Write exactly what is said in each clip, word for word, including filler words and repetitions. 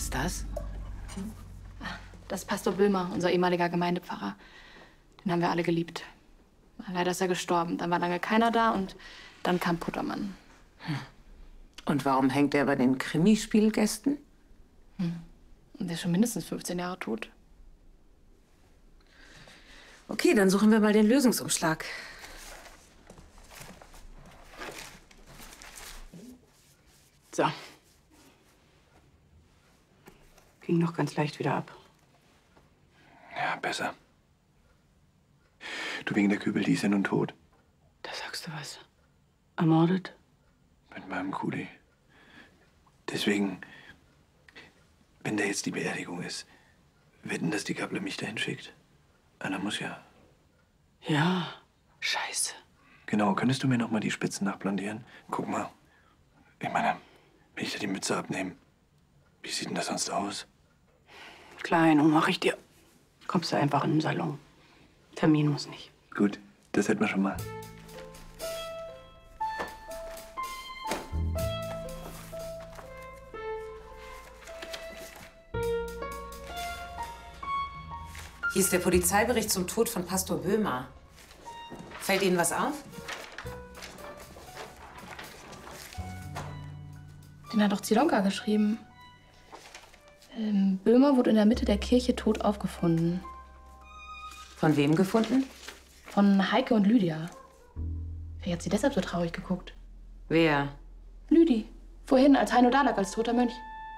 ist das? Das ist Pastor Böhmer, unser ehemaliger Gemeindepfarrer. Den haben wir alle geliebt. Leider ist er gestorben. Dann war lange keiner da und dann kam Puttermann. Hm. Und warum hängt er bei den Krimispielgästen? Hm. Und der ist schon mindestens fünfzehn Jahre tot. Okay, dann suchen wir mal den Lösungsumschlag. So. Ging noch ganz leicht wieder ab. Ja, besser. Du, wegen der Kübel, die ist ja nun tot. Da sagst du was. Ermordet? Mit meinem Kuli. Deswegen, wenn da jetzt die Beerdigung ist, wetten, dass die Kaple mich dahin schickt? Anna muss ja. Ja, scheiße. Genau, könntest du mir noch mal die Spitzen nachblondieren? Guck mal. Ich meine, wenn ich da die Mütze abnehme, wie sieht denn das sonst aus? Klein, und mach ich dir. Kommst du einfach in den Salon. Termin muss nicht. Gut, das hätten wir schon mal. Hier ist der Polizeibericht zum Tod von Pastor Böhmer. Fällt Ihnen was auf? Den hat doch Zilonka geschrieben. Ähm, Böhmer wurde in der Mitte der Kirche tot aufgefunden. Von wem gefunden? Von Heike und Lydia. Wer hat sie deshalb so traurig geguckt? Wer? Lüdi. Vorhin, als Heino da lag, als toter Mönch.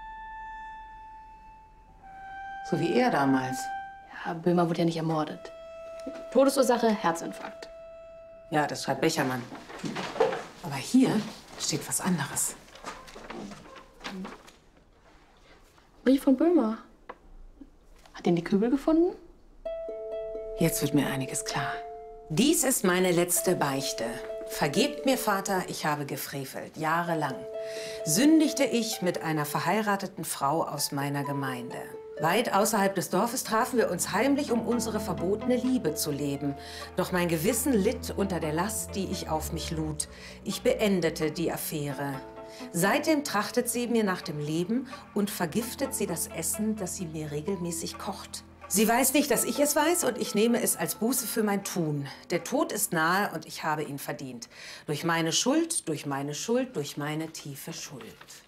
So wie er damals. Ja, Böhmer wurde ja nicht ermordet. Todesursache, Herzinfarkt. Ja, das schreibt Bechermann. Aber hier steht was anderes. Brief von Böhmer. Hat ihn die Kübel gefunden? Jetzt wird mir einiges klar. Dies ist meine letzte Beichte. Vergebt mir, Vater, ich habe gefrevelt, jahrelang. Sündigte ich mit einer verheirateten Frau aus meiner Gemeinde. Weit außerhalb des Dorfes trafen wir uns heimlich, um unsere verbotene Liebe zu leben. Doch mein Gewissen litt unter der Last, die ich auf mich lud. Ich beendete die Affäre. Seitdem trachtet sie mir nach dem Leben und vergiftet sie das Essen, das sie mir regelmäßig kocht. Sie weiß nicht, dass ich es weiß, und ich nehme es als Buße für mein Tun. Der Tod ist nahe und ich habe ihn verdient. Durch meine Schuld, durch meine Schuld, durch meine tiefe Schuld.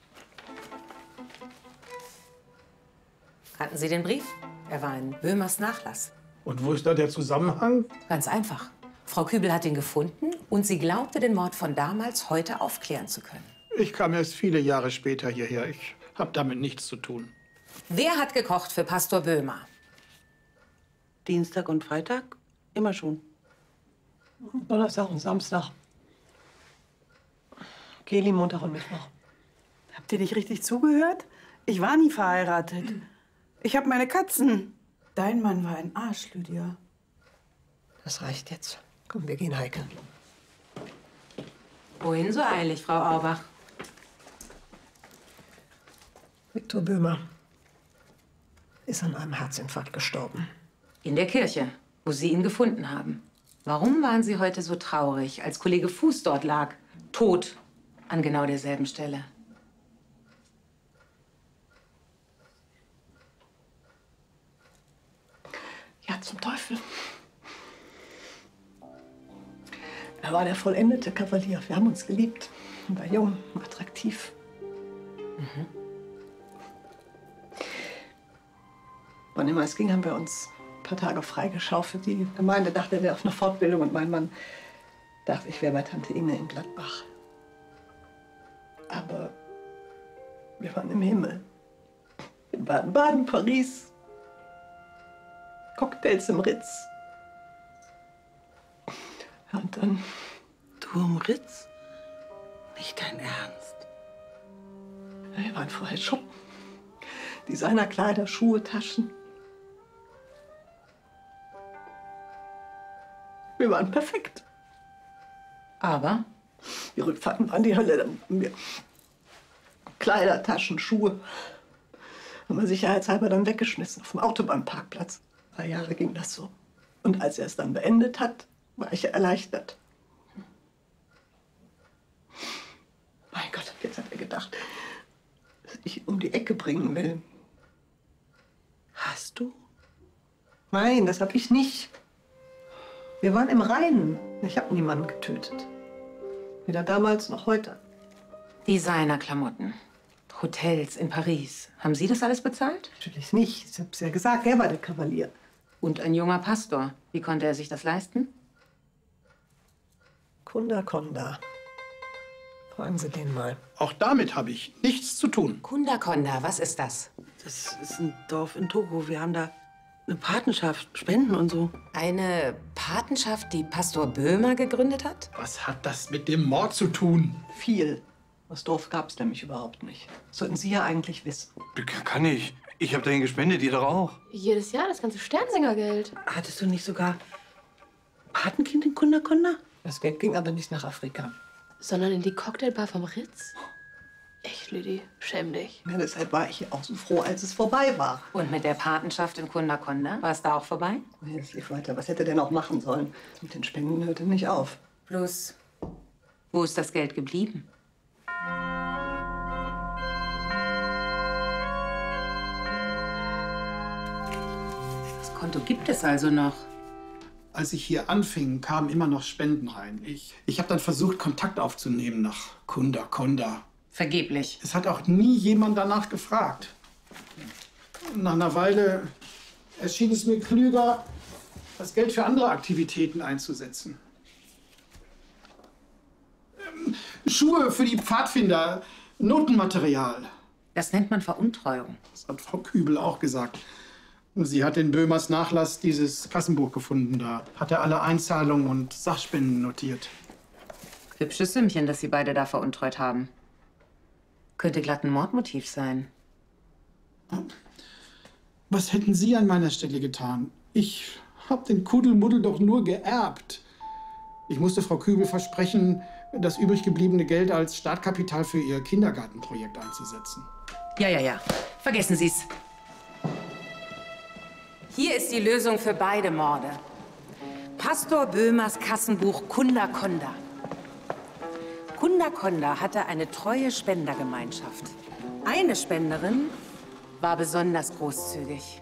Kannten Sie den Brief? Er war in Böhmers Nachlass. Und wo ist da der Zusammenhang? Ganz einfach. Frau Kübel hat ihn gefunden und sie glaubte, den Mord von damals heute aufklären zu können. Ich kam erst viele Jahre später hierher. Ich habe damit nichts zu tun. Wer hat gekocht für Pastor Böhmer? Dienstag und Freitag? Immer schon. Donnerstag und Samstag. Keli Montag und Mittwoch. Habt ihr nicht richtig zugehört? Ich war nie verheiratet. Ich habe meine Katzen. Dein Mann war ein Arsch, Lydia. Das reicht jetzt. Komm, wir gehen, Heike. Wohin so eilig, Frau Auerbach? Viktor Böhmer ist an einem Herzinfarkt gestorben. In der Kirche, wo Sie ihn gefunden haben. Warum waren Sie heute so traurig, als Kollege Fuß dort lag, tot, an genau derselben Stelle? Ja, zum Teufel. Er war der vollendete Kavalier. Wir haben uns geliebt. Er war jung, attraktiv. Mhm. Wann immer es ging, haben wir uns ein paar Tage freigeschaufelt. Die Gemeinde dachte, er wäre auf einer Fortbildung und mein Mann dachte, ich wäre bei Tante Inge in Gladbach. Aber wir waren im Himmel. In Baden-Baden, Paris. Cocktails im Ritz. Ja, und dann... Du im Ritz? Nicht dein Ernst? Wir waren vorher shoppen. Designerkleider, Schuhe, Taschen. Wir waren perfekt. Aber? Die Rückfahrten waren die Hölle. Dann haben wir Kleider, Taschen, Schuhe. Haben wir sicherheitshalber dann weggeschmissen auf dem Autobahnparkplatz. Drei Jahre ging das so. Und als er es dann beendet hat, war ich erleichtert. Mein Gott, jetzt hat er gedacht, dass ich ihn um die Ecke bringen will. hast du? Nein, das hab ich nicht. Wir waren im Reinen. Ich habe niemanden getötet. Weder damals noch heute. Designerklamotten, Hotels in Paris. Haben Sie das alles bezahlt? Natürlich nicht. Ich hab's ja gesagt, er war der Kavalier. Und ein junger Pastor. Wie konnte er sich das leisten? Kunda Konda. Fragen Sie den mal. Auch damit habe ich nichts zu tun. Kunda Konda, was ist das? Das ist ein Dorf in Togo. Wir haben da eine Patenschaft, Spenden und so. Eine Patenschaft, die Pastor Böhmer gegründet hat? Was hat das mit dem Mord zu tun? Viel. Das Dorf gab's nämlich überhaupt nicht. Das sollten Sie ja eigentlich wissen. Kann ich. Ich habe dahin gespendet, ihr doch auch. Jedes Jahr das ganze Sternsingergeld. Hattest du nicht sogar Patenkind in Kunda Konda? Das Geld ging aber nicht nach Afrika. Sondern in die Cocktailbar vom Ritz? Echt, Lüdi, schäm dich. Ja, deshalb war ich auch so froh, als es vorbei war. Und mit der Patenschaft in Kunda Konda? War es da auch vorbei? Nee, es lief weiter. Was hätte er denn auch machen sollen? Mit den Spenden hörte nicht auf. Bloß, wo ist das Geld geblieben? Das Konto gibt es also noch. Als ich hier anfing, kamen immer noch Spenden rein. Ich, ich habe dann versucht, Kontakt aufzunehmen nach Kunda Konda. Vergeblich. Es hat auch nie jemand danach gefragt. Nach einer Weile erschien es mir klüger, das Geld für andere Aktivitäten einzusetzen. Ähm, Schuhe für die Pfadfinder, Notenmaterial. Das nennt man Veruntreuung. Das hat Frau Kübel auch gesagt. Sie hat in Böhmers Nachlass dieses Kassenbuch gefunden. Da hat er alle Einzahlungen und Sachspenden notiert. Hübsches Sümmchen, das Sie beide da veruntreut haben. Könnte glatt ein Mordmotiv sein. Was hätten Sie an meiner Stelle getan? Ich habe den Kuddelmuddel doch nur geerbt. Ich musste Frau Kübel versprechen, das übrig gebliebene Geld als Startkapital für ihr Kindergartenprojekt einzusetzen. Ja, ja, ja. Vergessen Sie's. Hier ist die Lösung für beide Morde. Pastor Böhmers Kassenbuch Kunda Konda. Kunda Konda hatte eine treue Spendergemeinschaft. Eine Spenderin war besonders großzügig.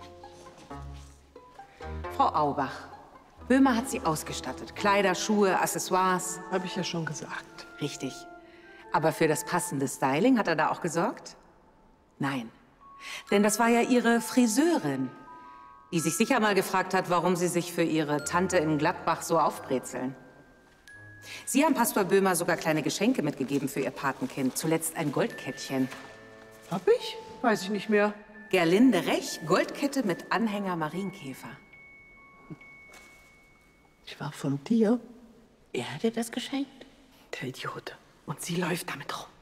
Frau Aubach. Böhmer hat sie ausgestattet. Kleider, Schuhe, Accessoires. Habe ich ja schon gesagt. Richtig. Aber für das passende Styling hat er da auch gesorgt? Nein. Denn das war ja ihre Friseurin, die sich sicher mal gefragt hat, warum sie sich für ihre Tante in Gladbach so aufbrezeln. Sie haben Pastor Böhmer sogar kleine Geschenke mitgegeben für ihr Patenkind. Zuletzt ein Goldkettchen. Hab ich? Weiß ich nicht mehr. Gerlinde Rech, Goldkette mit Anhänger Marienkäfer. Ich war von dir. Er hat dir das geschenkt? Der Idiot. Und sie läuft damit rum.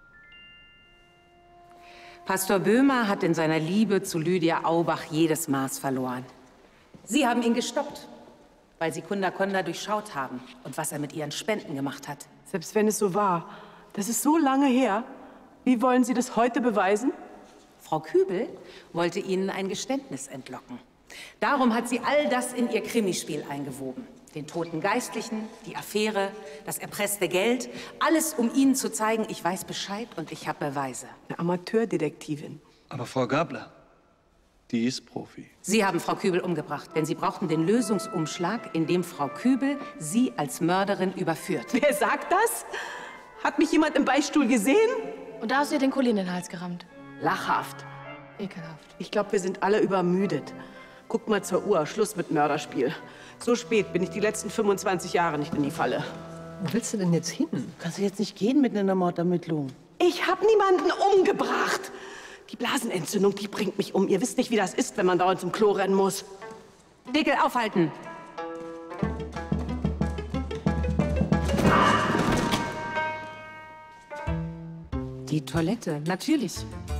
Pastor Böhmer hat in seiner Liebe zu Lydia Aubach jedes Maß verloren. Sie haben ihn gestoppt, weil sie Kunda Konda durchschaut haben und was er mit ihren Spenden gemacht hat. Selbst wenn es so war, das ist so lange her. Wie wollen Sie das heute beweisen? Frau Kübel wollte ihnen ein Geständnis entlocken. Darum hat sie all das in ihr Krimispiel eingewoben. Den toten Geistlichen, die Affäre, das erpresste Geld. Alles, um ihnen zu zeigen, ich weiß Bescheid und ich habe Beweise. Eine Amateurdetektivin. Aber Frau Gabler, die ist Profi. Sie haben Frau Kübel umgebracht, denn Sie brauchten den Lösungsumschlag, in dem Frau Kübel Sie als Mörderin überführt. Wer sagt das? Hat mich jemand im Beichtstuhl gesehen? Und da hast du ihr den Kuli in den Hals gerammt. Lachhaft. Ekelhaft. Ich glaube, wir sind alle übermüdet. Guck mal zur Uhr, Schluss mit Mörderspiel. So spät bin ich die letzten fünfundzwanzig Jahre nicht in die Falle. Wo willst du denn jetzt hin? Kannst du jetzt nicht gehen mit einer Mordermittlung? Ich habe niemanden umgebracht. Die Blasenentzündung, die bringt mich um. Ihr wisst nicht, wie das ist, wenn man dauernd zum Klo rennen muss. Deckel aufhalten! Die Toilette, natürlich.